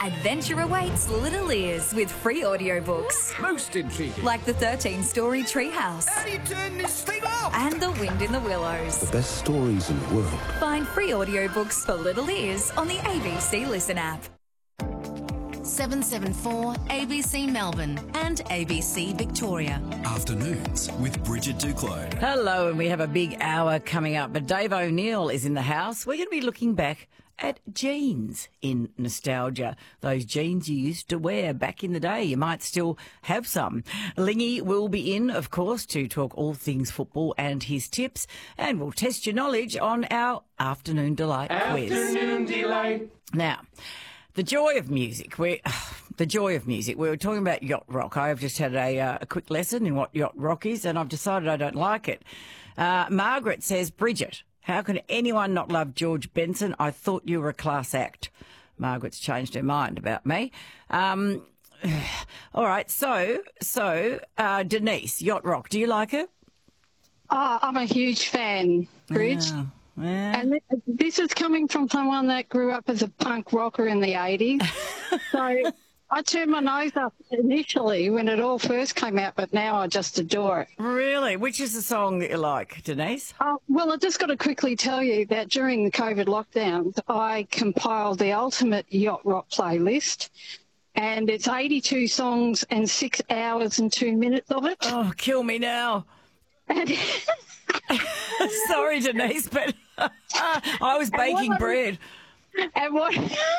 Adventure awaits little ears with free audiobooks. Most intriguing. Like the 13-story Treehouse. How do you turn this thing off? And The Wind in the Willows. The best stories in the world. Find free audiobooks for little ears on the ABC Listen app. 774 ABC Melbourne and ABC Victoria. Afternoons with Bridget Duclos. Hello, and we have a big hour coming up. But Dave O'Neill is in the house. We're going to be looking back at jeans in nostalgia. Those jeans you used to wear back in the day. You might still have some. Lingy will be in, of course, to talk all things football and his tips. And we'll test your knowledge on our Afternoon Delight quiz. Afternoon Delight. Now, the joy of music. The joy of music. We were talking about yacht rock. I've just had a quick lesson in what yacht rock is, and I've decided I don't like it. Margaret says, Bridget, how can anyone not love George Benson? I thought you were a class act. Margaret's changed her mind about me. All right, so Denise, yacht rock. Do you like it? Oh, I'm a huge fan, Bridge. Yeah. Yeah. And this is coming from someone that grew up as a punk rocker in the 80s. So I turned my nose up initially when it all first came out, but now I just adore it. Really? Which is the song that you like, Denise? Well, I just got to quickly tell you that during the COVID lockdowns, I compiled the ultimate yacht rock playlist, and it's 82 songs and 6 hours and 2 minutes of it. Oh, kill me now. And Sorry, Denise, but I was baking bread. And what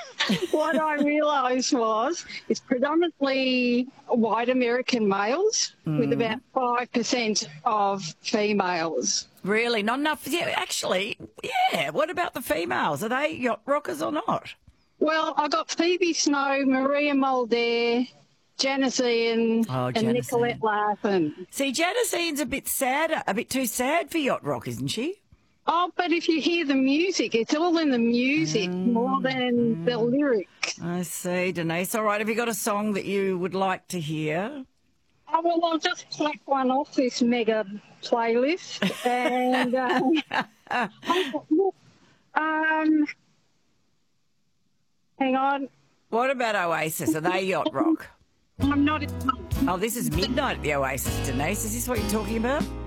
I realised was it's predominantly white American males with about 5% of females. Really? Not enough? Yeah, actually, yeah. What about the females? Are they yacht rockers or not? Well, I got Phoebe Snow, Maria Muldaur, Janice Ian, and Janice Nicolette Ian. Larson. See, Janice Ian's a bit sad, a bit too sad for yacht rock, isn't she? Oh, but if you hear the music, it's all in the music more than the lyrics. I see, Denise. All right, have you got a song that you would like to hear? Oh, well, I'll just pluck one off this mega playlist. And hang on. What about Oasis? Are they yacht rock? I'm not. Oh, this is Midnight at the Oasis, Denise. Is this what you're talking about?